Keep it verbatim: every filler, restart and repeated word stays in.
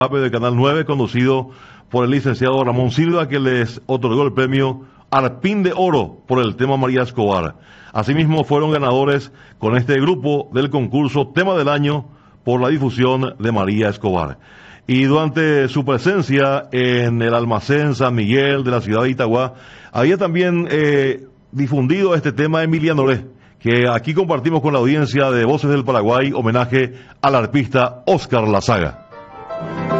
de Canal nueve, conducido por el licenciado Ramón Silva, que les otorgó el premio Arpín de Oro por el tema María Escobar. Asimismo, fueron ganadores con este grupo del concurso Tema del Año por la difusión de María Escobar. Y durante su presencia en el almacén San Miguel de la ciudad de Itagua, había también eh, difundido este tema Emiliano Lé, que aquí compartimos con la audiencia de Voces del Paraguay, homenaje al arpista Óscar Lazaga.